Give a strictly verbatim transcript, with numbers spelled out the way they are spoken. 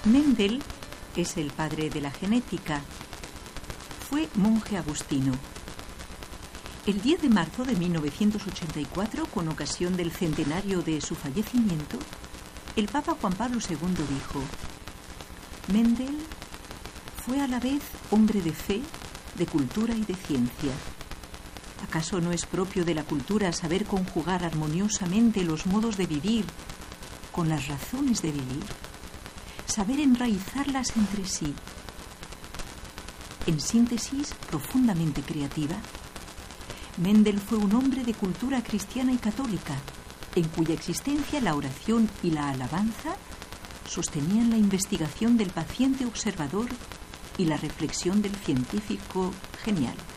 Mendel es el padre de la genética. Fue monje agustino. El diez de marzo de mil novecientos ochenta y cuatro, con ocasión del centenario de su fallecimiento, el Papa Juan Pablo segundo dijo: Mendel fue a la vez hombre de fe, de cultura y de ciencia. ¿Acaso no es propio de la cultura saber conjugar armoniosamente los modos de vivir con las razones de vivir? Saber enraizarlas entre sí. En síntesis, profundamente creativa, Mendel fue un hombre de cultura cristiana y católica, en cuya existencia la oración y la alabanza sostenían la investigación del paciente observador y la reflexión del científico genial.